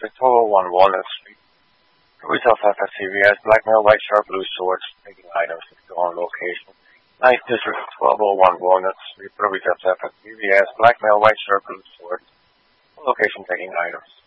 District 1201 Walnut Street. We self CVS, black male, white shirt, blue shorts, taking items to go on location. 9th District 1201 Walnut Street. We self CVS, black male, white shirt, blue shorts, location taking items.